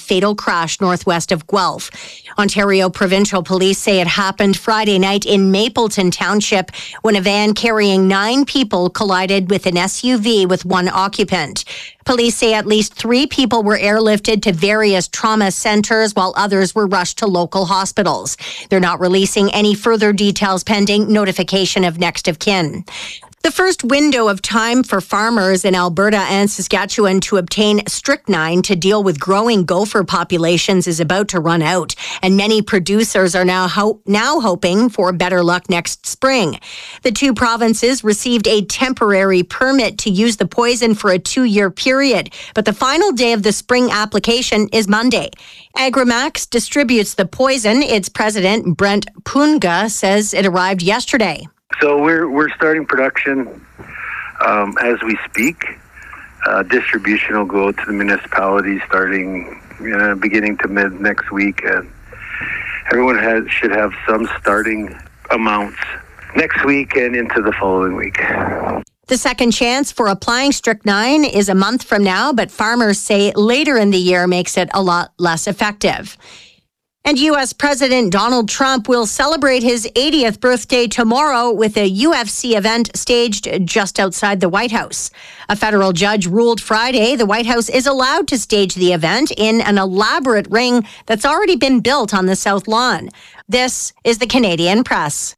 fatal crash northwest of Guelph. Ontario Provincial Police say it happened Friday night in Mapleton Township when a van carrying 9 people collided with an SUV with one occupant. Police say at least 3 people were airlifted to various trauma centers while others were rushed to local hospitals. They're not releasing any further details pending notification of next of kin. The first window of time for farmers in Alberta and Saskatchewan to obtain strychnine to deal with growing gopher populations is about to run out, and many producers are now hoping for better luck next spring. The 2 provinces received a temporary permit to use the poison for a 2-year period, but the final day of the spring application is Monday. Agrimax distributes the poison. Its president, Brent Punga, says it arrived yesterday. So we're starting production as we speak. Distribution will go to the municipalities starting beginning to mid next week, and everyone should have some starting amounts next week and into the following week. The second chance for applying strychnine is a month from now, but farmers say later in the year makes it a lot less effective. And U.S. President Donald Trump will celebrate his 80th birthday tomorrow with a UFC event staged just outside the White House. A federal judge ruled Friday the White House is allowed to stage the event in an elaborate ring that's already been built on the South Lawn. This is the Canadian Press.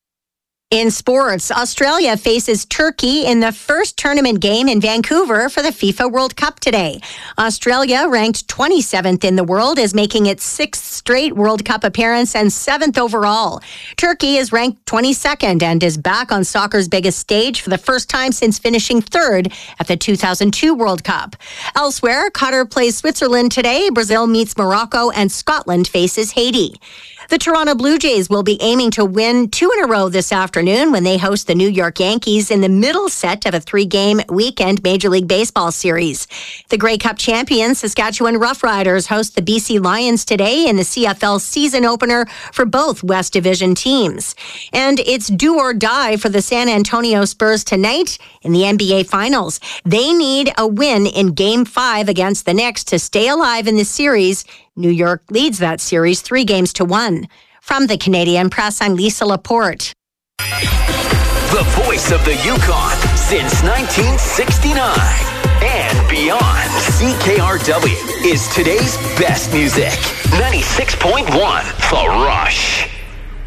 In sports, Australia faces Turkey in the first tournament game in Vancouver for the FIFA World Cup today. Australia, ranked 27th in the world, is making its 6th straight World Cup appearance and 7th overall. Turkey is ranked 22nd and is back on soccer's biggest stage for the first time since finishing 3rd at the 2002 World Cup. Elsewhere, Qatar plays Switzerland today, Brazil meets Morocco, and Scotland faces Haiti. The Toronto Blue Jays will be aiming to win 2 in a row this afternoon when they host the New York Yankees in the middle set of a 3-game weekend Major League Baseball series. The Grey Cup champions, Saskatchewan Roughriders, host the BC Lions today in the CFL season opener for both West Division teams. And it's do or die for the San Antonio Spurs tonight in the NBA Finals. They need a win in Game 5 against the Knicks to stay alive in the series. New York leads that series 3-1. From the Canadian Press, I'm Lisa Laporte. The voice of the Yukon since 1969 and beyond. CKRW is today's best music. 96.1 The Rush.